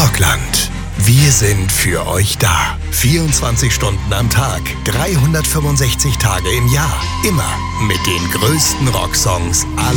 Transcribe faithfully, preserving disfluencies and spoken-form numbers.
Rockland. Wir sind für euch da. vierundzwanzig Stunden am Tag, dreihundertfünfundsechzig Tage im Jahr. Immer mit den größten Rocksongs aller